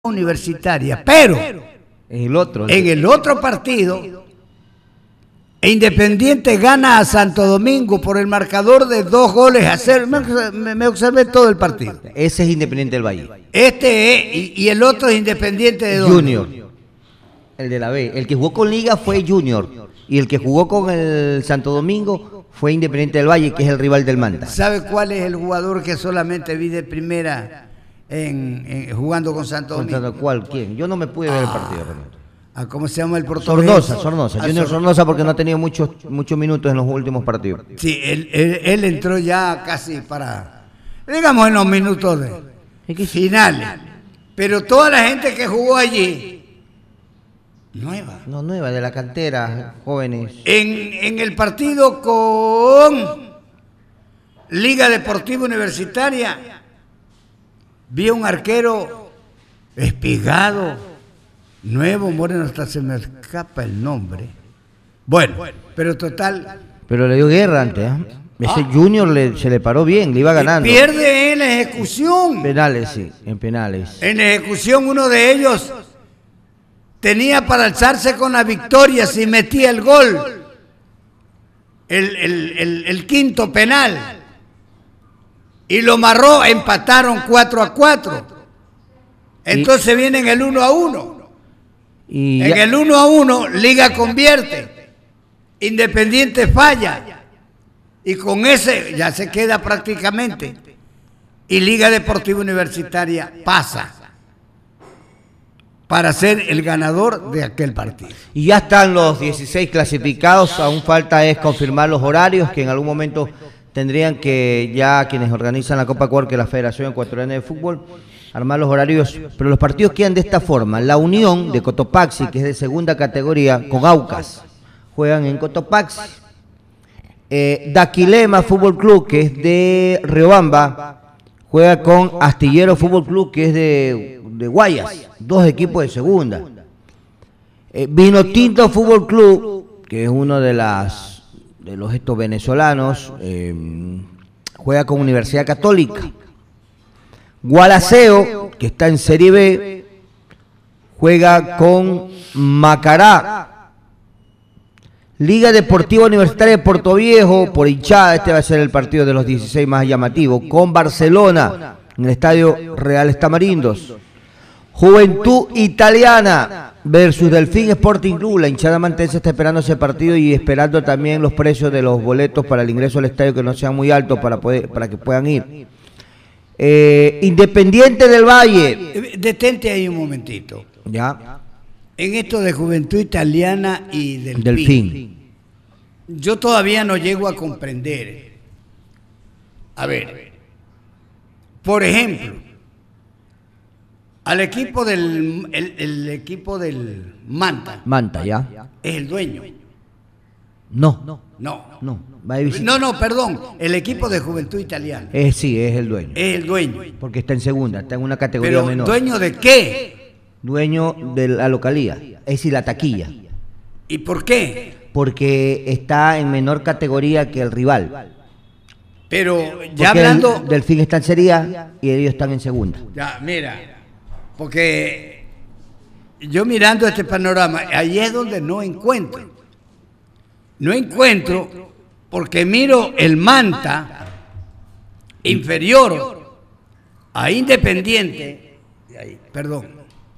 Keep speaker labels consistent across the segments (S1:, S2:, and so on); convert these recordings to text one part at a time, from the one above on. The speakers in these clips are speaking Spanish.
S1: Universitaria, pero en el otro partido, Independiente gana a Santo Domingo por el marcador de 2-0. Me observé todo el partido.
S2: Ese es Independiente del Valle.
S1: Y el otro es Independiente de
S2: Junior. El de la B. El que jugó con Liga fue Junior. Y el que jugó con el Santo Domingo fue Independiente del Valle, que es el rival del Manta.
S1: ¿Sabe cuál es el jugador que solamente vi de primera jugando con Santo Domingo?
S2: ¿Cuál? ¿Quién? Yo no me pude ver el partido, Renato.
S1: ¿Cómo se llama el portugués?
S2: Sornosa. Junior Sornosa, porque no ha tenido muchos minutos en los últimos partidos.
S1: Sí, él entró ya casi digamos en los minutos finales. Pero toda la gente que jugó allí,
S2: nueva, de la cantera, jóvenes.
S1: En el partido con Liga Deportiva Universitaria, vi un arquero espigado, nuevo, moreno, hasta se me escapa el nombre. Bueno, pero total.
S2: Pero le dio guerra antes, ¿eh? Ese Junior se le paró bien, le iba ganando.
S1: Pierde en la ejecución.
S2: Penales, sí, en penales.
S1: En la ejecución uno de ellos tenía para alzarse con la victoria si metía el gol. El quinto penal. Y lo amarró, empataron 4-4. Entonces viene en el 1-1. En el 1-1, Liga convierte. Independiente falla. Y con ese ya se queda prácticamente. Y Liga Deportiva Universitaria pasa para ser el ganador de aquel partido.
S2: Y ya están los 16 clasificados. Aún falta es confirmar los horarios, que en algún momento tendrían que ya quienes organizan la Copa Ecuador, que es la Federación Ecuatoriana de Fútbol, armar los horarios, pero los partidos quedan de esta forma. La Unión de Cotopaxi, que es de segunda categoría, con Aucas, juegan en Cotopaxi. Daquilema Fútbol Club, que es de Riobamba, juega con Astillero Fútbol Club, que es de Guayas, dos equipos de segunda. Vinotinto Fútbol Club, que es uno de los estos venezolanos, juega con Universidad Católica. Gualaceo, que está en Serie B, juega con Macará. Liga Deportiva Universitaria de Puerto Viejo, por hinchada, este va a ser el partido de los 16 más llamativo, con Barcelona, en el Estadio Real Tamarindos. Juventud Italiana versus Delfín Sporting Club. La hinchada mantense está esperando ese partido y esperando también los precios de los boletos para el ingreso al estadio, que no sean muy altos para que puedan ir. Independiente del Valle.
S1: Detente ahí un momentito.
S2: Ya.
S1: En esto de Juventud Italiana y
S2: Delfín,
S1: yo todavía no llego a comprender. A ver, por ejemplo, al equipo el equipo del Manta.
S2: Manta, ya.
S1: Es el dueño.
S2: No.
S1: No, perdón. El equipo de Juventud Italiana.
S2: Sí, es el dueño.
S1: Es el dueño.
S2: Porque está en segunda, está en una categoría menor.
S1: ¿Dueño de qué?
S2: Dueño de la localía, es decir, la taquilla.
S1: ¿Y por qué?
S2: Porque está en menor categoría que el rival.
S1: Pero ya hablando...
S2: Delfín está en Serie A y ellos están en segunda.
S1: Ya, mira, porque yo mirando este panorama, ahí es donde no encuentro. No encuentro porque miro el Manta inferior a Independiente, perdón,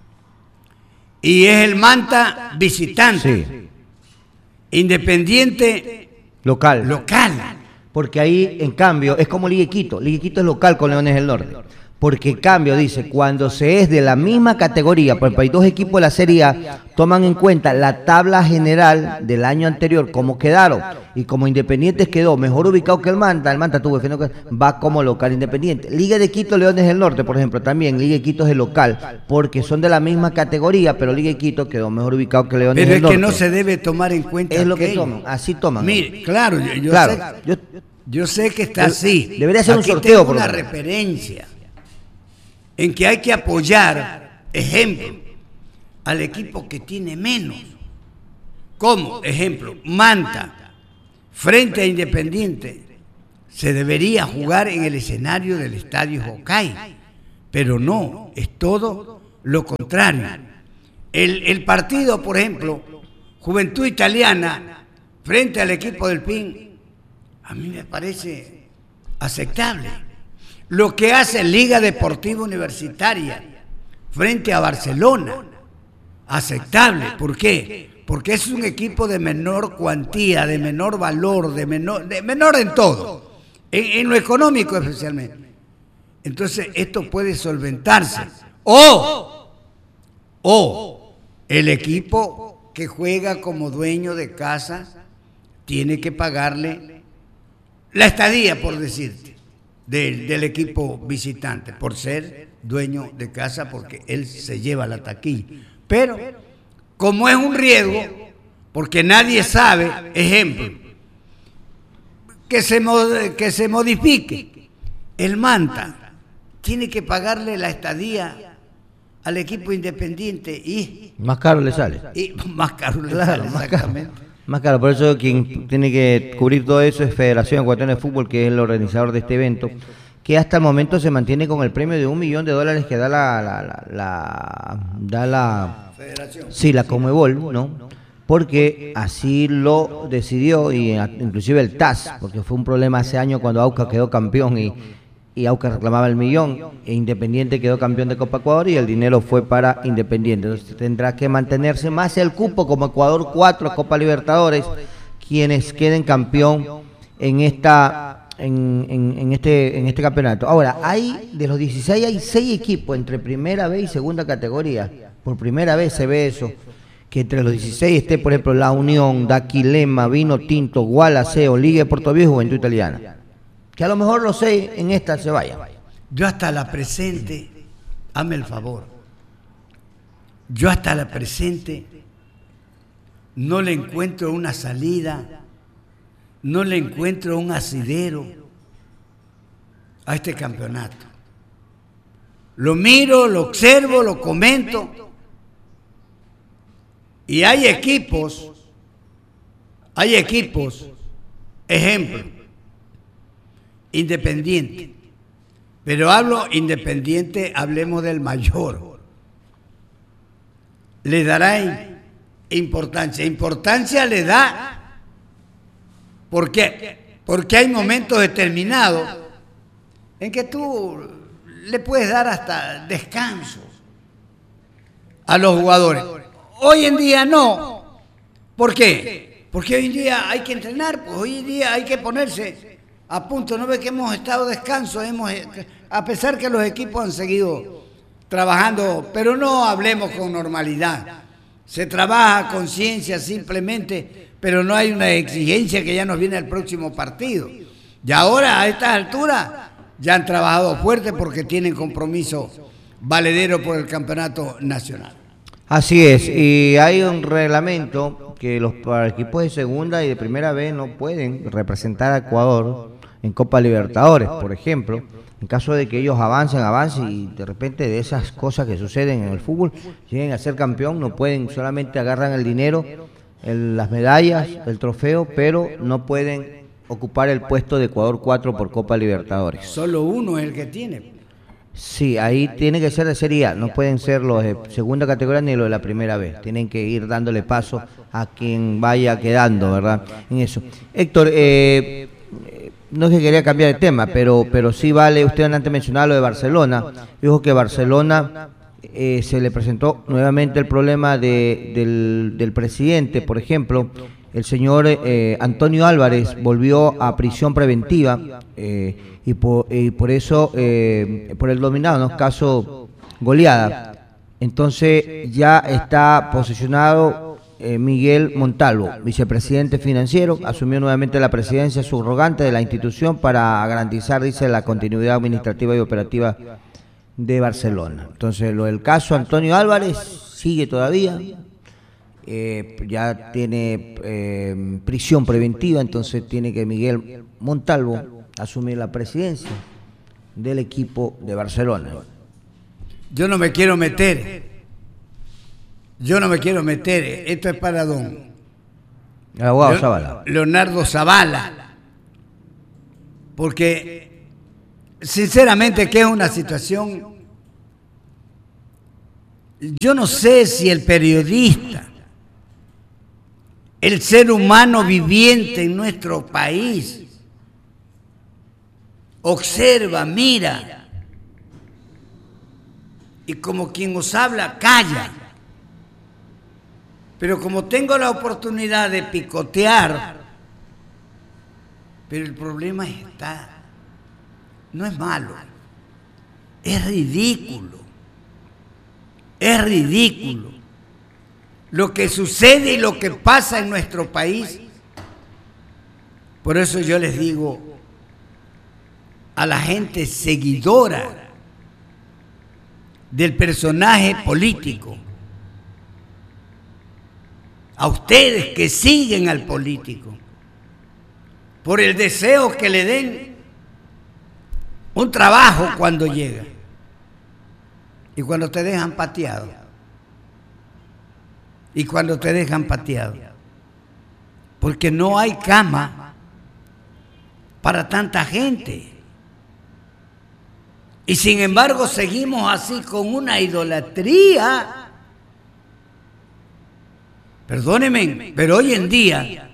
S1: y es el Manta visitante.
S2: Sí.
S1: Independiente local.
S2: Porque ahí, en cambio, es como Liga de Quito. Liga de Quito es local con Leones del Norte. Porque, en cambio, dice, cuando se es de la misma categoría, por ejemplo, hay dos equipos de la Serie A, toman en cuenta la tabla general del año anterior, cómo quedaron. Y como Independiente quedó mejor ubicado que el Manta tuvo que va como local Independiente. Liga de Quito, Leones del Norte, por ejemplo, también Liga de Quito es el local, porque son de la misma categoría, pero Liga de Quito quedó mejor ubicado que Leones del Norte.
S1: Pero es que no se debe tomar en cuenta.
S2: Es lo que toman, así toman.
S1: Mire, claro, yo sé que está así.
S2: Debería ser un sorteo.
S1: Por una referencia en que hay que apoyar, ejemplo, al equipo que tiene menos. Como, ejemplo, Manta, frente a Independiente, se debería jugar en el escenario del Estadio Jocay, pero no, es todo lo contrario. El partido, por ejemplo, Juventud Italiana frente al equipo del PIN, a mí me parece aceptable. Lo que hace Liga Deportiva Universitaria frente a Barcelona, aceptable. ¿Por qué? Porque es un equipo de menor cuantía, de menor valor, de menor en todo, en lo económico especialmente. Entonces esto puede solventarse. O el equipo que juega como dueño de casa tiene que pagarle la estadía, por decirte, del equipo visitante, por ser dueño de casa, porque él se lleva la taquilla. Pero, como es un riesgo, porque nadie sabe, ejemplo, que se modifique el Manta, tiene que pagarle la estadía al equipo independiente y
S2: más caro le sale.
S1: Y más caro le
S2: Claro,
S1: sale,
S2: más
S1: exactamente.
S2: Más caro, por eso quien tiene que cubrir todo eso es Federación Ecuatoriana de Fútbol, que es el organizador de este evento, que hasta el momento se mantiene con el premio de $1 millón que da la
S1: Federación.
S2: sí, la Conmebol, ¿no? Porque así lo decidió, y inclusive el TAS, porque fue un problema hace años cuando Aucas quedó campeón y Aucas reclamaba el millón, e Independiente quedó campeón de Copa Ecuador y el dinero fue para Independiente. Entonces tendrá que mantenerse más el cupo como Ecuador 4 Copa Libertadores, quienes queden campeón en este campeonato. Ahora, de los 16 hay 6 equipos entre primera B y segunda categoría. Por primera vez se ve eso, que entre los 16 esté, por ejemplo, La Unión, Daquilema, Vino Tinto, Gualaceo, Liga de Puerto Viejo y Juventud Italiana. Que a lo mejor los 6 en esta se vayan.
S1: Yo hasta la presente, hazme el favor, yo hasta la presente no le encuentro una salida, no le encuentro un asidero a este campeonato. Lo miro, lo observo, lo comento, y hay equipos, ejemplo, Independiente, pero hablo Independiente, hablemos del mayor, le dará importancia le da, ¿por qué? Porque hay momentos determinados en que tú le puedes dar hasta descanso a los jugadores. Hoy en día no. ¿Por qué? Porque hoy en día hay que entrenar, pues hoy en día hay que ponerse a punto. No ve que hemos estado descanso, a pesar que los equipos han seguido trabajando, pero no hablemos con normalidad. Se trabaja con ciencia simplemente, pero no hay una exigencia que ya nos viene el próximo partido. Y ahora, a estas alturas, ya han trabajado fuerte porque tienen compromiso valedero por el campeonato nacional.
S2: Así es, y hay un reglamento que los equipos de segunda y de primera vez no pueden representar a Ecuador en Copa Libertadores, por ejemplo. En caso de que ellos avancen y de repente de esas cosas que suceden en el fútbol, lleguen a ser campeón, no pueden, solamente agarran el dinero, las medallas, el trofeo, pero no pueden ocupar el puesto de Ecuador 4 por Copa Libertadores.
S1: Solo uno es el que tiene.
S2: Sí, ahí tiene que ser de Serie A, no pueden ser los de segunda categoría ni los de la primera vez, tienen que ir dándole paso a quien vaya quedando, ¿verdad? En eso. Héctor, no es que quería cambiar de tema, pero sí vale, usted antes mencionaba lo de Barcelona, dijo que Barcelona se le presentó nuevamente el problema del presidente, por ejemplo, el señor Antonio Álvarez volvió a prisión preventiva y por eso, por el dominado, ¿no? Caso goleada. Entonces ya está posicionado Miguel Montalvo, vicepresidente financiero, asumió nuevamente la presidencia subrogante de la institución para garantizar, dice, la continuidad administrativa y operativa de Barcelona. Entonces, lo del caso Antonio Álvarez sigue todavía, ya tiene prisión preventiva, entonces tiene que Miguel Montalvo asumir la presidencia del equipo de Barcelona.
S1: Yo no me quiero meter, esto es para don
S2: El abogado Zavala.
S1: Leonardo Zavala, porque sinceramente que es una situación yo no sé si el periodista, el ser humano viviente en nuestro país, observa, mira, y como quien os habla, calla. Pero como tengo la oportunidad de picotear, pero el problema está, no es malo, es ridículo. Es ridículo lo que sucede y lo que pasa en nuestro país. Por eso yo les digo a la gente seguidora del personaje político, a ustedes que siguen al político, por el deseo que le den un trabajo cuando llega y cuando te dejan pateado, y cuando te dejan pateado, porque no hay cama para tanta gente. Y sin embargo seguimos así con una idolatría. Perdónenme, pero hoy en día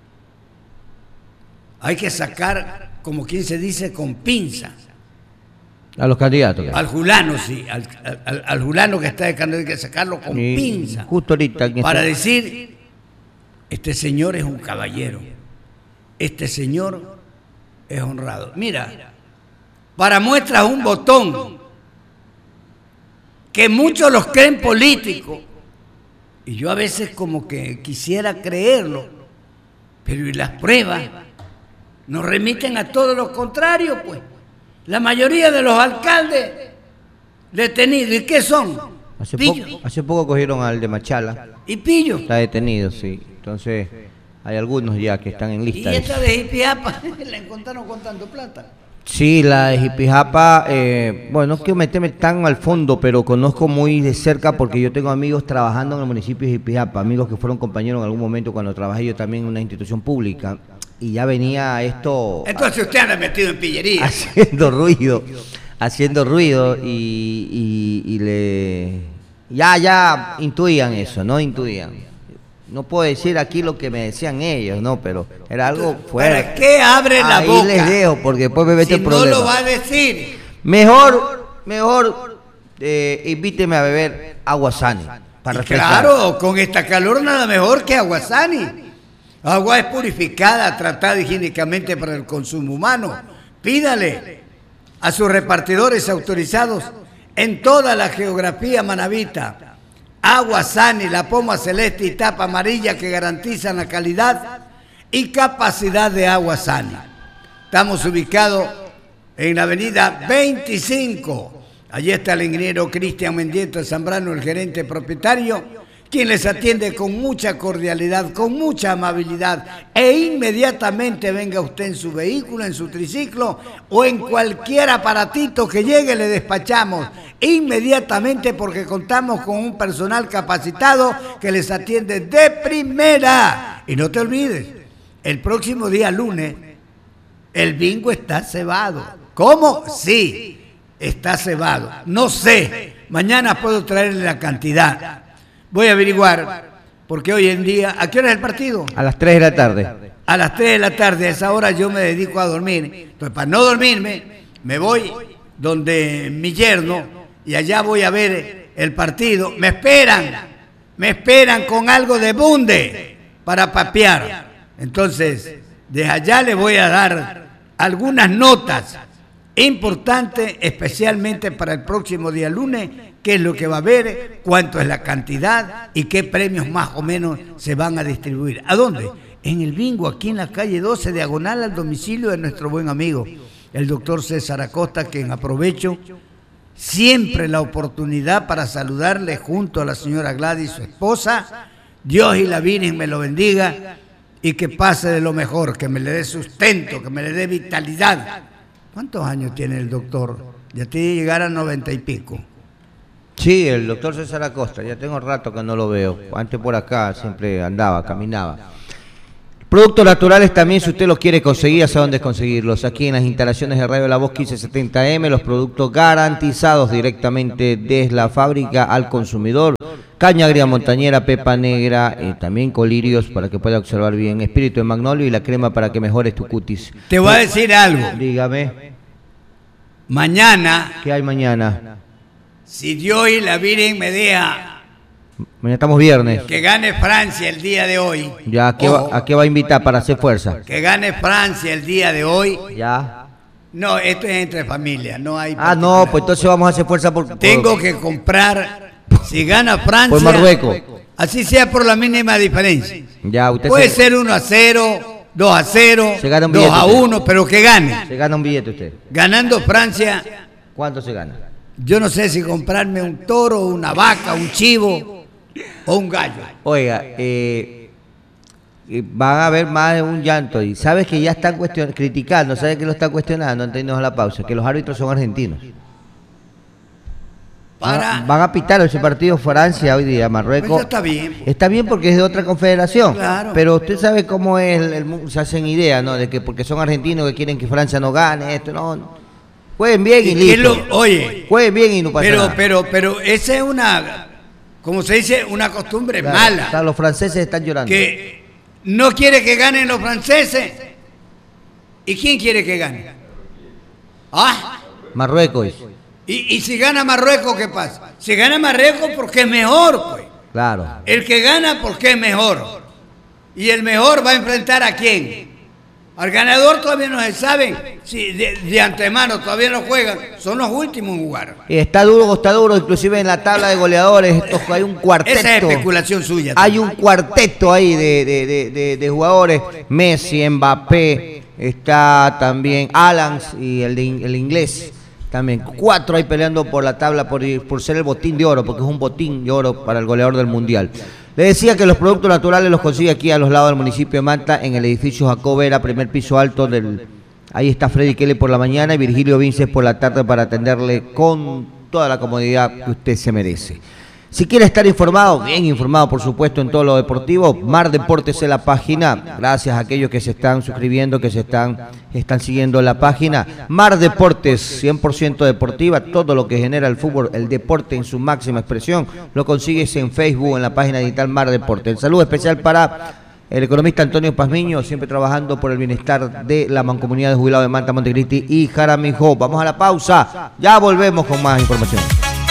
S1: hay que sacar, como quien se dice, con pinza.
S2: A los candidatos.
S1: Al fulano, sí, al fulano que está de candidato, hay que sacarlo con pinza.
S2: Justo ahorita.
S1: Para decir, este señor es un caballero, este señor es honrado. Mira, para muestra un botón, que muchos los creen políticos, y yo a veces como que quisiera creerlo, pero y las pruebas nos remiten a todo lo contrario, pues. La mayoría de los alcaldes detenidos, ¿y qué son?
S2: Hace poco cogieron al de Machala.
S1: ¿Y pillo?
S2: Está detenido, sí. Entonces, hay algunos ya que están en lista.
S1: ¿Y esta de Jipijapa la encontraron con tanto plata?
S2: Sí, la de Jipijapa, bueno, no quiero meterme tan al fondo, pero conozco muy de cerca porque yo tengo amigos trabajando en el municipio de Jipijapa, amigos que fueron compañeros en algún momento cuando trabajé yo también en una institución pública. Y ya venía esto...
S1: Entonces usted anda metido en pillería.
S2: Haciendo ruido y le... Ya intuían eso, ¿no? Intuían. No puedo decir aquí lo que me decían ellos, ¿no? Pero era algo fuerte.
S1: ¿Para qué abre la boca?
S2: Ahí les dejo, porque después me mete el problema.
S1: Si no lo va a decir.
S2: Mejor, invíteme a beber agua Sani.
S1: Claro, con esta calor nada mejor que agua Sani. Agua es purificada, tratada higiénicamente para el consumo humano. Pídale a sus repartidores autorizados en toda la geografía manabita agua Sani, la poma celeste y tapa amarilla que garantizan la calidad y capacidad de agua Sani. Estamos ubicados en la avenida 25. Allí está el ingeniero Cristian Mendieta Zambrano, el gerente propietario, quien les atiende con mucha cordialidad, con mucha amabilidad, e inmediatamente venga usted en su vehículo, en su triciclo o en cualquier aparatito que llegue, le despachamos inmediatamente porque contamos con un personal capacitado que les atiende de primera. Y no te olvides, el próximo día lunes, el bingo está cebado. ¿Cómo? Sí, está cebado. No sé, mañana puedo traerle la cantidad. Voy a averiguar, porque hoy en día... ¿A qué hora es el partido?
S2: A las 3 de la tarde.
S1: A las 3 de la tarde, a esa hora yo me dedico a dormir. Entonces, para no dormirme, me voy donde mi yerno y allá voy a ver el partido. Me esperan con algo de bunde para papear. Entonces, desde allá les voy a dar algunas notas importantes, especialmente para el próximo día lunes, qué es lo que va a haber, cuánto es la cantidad y qué premios más o menos se van a distribuir. ¿A dónde? En el bingo, aquí en la calle 12, diagonal al domicilio de nuestro buen amigo, el doctor César Acosta, quien aprovecho siempre la oportunidad para saludarle junto a la señora Gladys, su esposa. Dios y la Virgen me lo bendiga y que pase de lo mejor, que me le dé sustento, que me le dé vitalidad. ¿Cuántos años tiene el doctor? Ya tiene que llegar a 90 y pico.
S2: Sí, el doctor César Acosta, ya tengo rato que no lo veo. Antes por acá siempre andaba, caminaba. Productos naturales también, si usted los quiere conseguir, ya sabe dónde conseguirlos. Aquí en las instalaciones de Radio La Voz 1570M, los productos garantizados directamente desde la fábrica al consumidor. Caña agria montañera, pepa negra, también colirios para que pueda observar bien, espíritu de magnolio y la crema para que mejores tu cutis.
S1: Te voy a decir algo.
S2: Dígame.
S1: Mañana.
S2: ¿Qué hay mañana?
S1: Si Dios y la Virgen me deja.
S2: Mañana estamos viernes.
S1: Que gane Francia el día de hoy.
S2: Ya, ¿a qué va a invitar para hacer fuerza?
S1: Que gane Francia el día de hoy.
S2: Ya.
S1: No, esto es entre familias, no hay.
S2: Ah, no, pues entonces vamos a hacer fuerza por...
S1: Tengo que comprar, si gana Francia...
S2: Por Marruecos.
S1: Así sea por la mínima diferencia.
S2: Ya, usted
S1: puede ser 1-0, 2-0, 2-1, pero que gane.
S2: Se gana un billete usted.
S1: Ganando Francia...
S2: ¿Cuánto se gana?
S1: Yo no sé si comprarme un toro, una vaca, un chivo... o un gallo.
S2: Oiga, van a haber más de un llanto y sabes que ya están criticando, ¿sabes que lo están cuestionando antes de irnos a la pausa? Que los árbitros son argentinos. Van a pitar ese partido Francia hoy día, Marruecos.
S1: Pues está bien.
S2: Está bien porque es de otra confederación.
S1: Claro.
S2: Pero usted sabe cómo es, se hacen idea, ¿no? De que porque son argentinos que quieren que Francia no gane, esto no. Jueguen bien y listo.
S1: Oye.
S2: Jueguen bien y no pasa nada.
S1: Pero esa es una... como se dice, una costumbre mala.
S2: O sea, los franceses están llorando.
S1: Que no quiere que ganen los franceses. ¿Y quién quiere que gane? ¿Ah?
S2: Marruecos.
S1: ¿Y si gana Marruecos, qué pasa? Si gana Marruecos, porque es mejor, pues.
S2: Claro.
S1: El que gana, porque es mejor. Y el mejor va a enfrentar ¿a quién? Al ganador todavía no se sabe, si de antemano todavía no juegan, son los últimos en jugar.
S2: Está duro, inclusive en la tabla de goleadores, hay un cuarteto.
S1: Esa es especulación suya.
S2: Hay un cuarteto ahí de jugadores, Messi, Mbappé, está también Alans y el inglés. También 4 ahí peleando por la tabla por ser el botín de oro, porque es un botín de oro para el goleador del mundial. Le decía que los productos naturales los consigue aquí a los lados del municipio de Manta, en el edificio Jacobera, primer piso alto ahí está Freddy Kelly por la mañana y Virgilio Vinces por la tarde para atenderle con toda la comodidad que usted se merece. Si quiere estar informado, bien informado por supuesto en todo lo deportivo, Mar Deportes es la página, gracias a aquellos que se están suscribiendo, que están siguiendo la página. Mar Deportes, 100% deportiva, todo lo que genera el fútbol, el deporte en su máxima expresión, lo consigues en Facebook, en la página digital Mar Deportes. El saludo especial para el economista Antonio Pazmiño, siempre trabajando por el bienestar de la mancomunidad de jubilados de Manta, Montecristi y Jaramillo. Vamos a la pausa, ya volvemos con más información.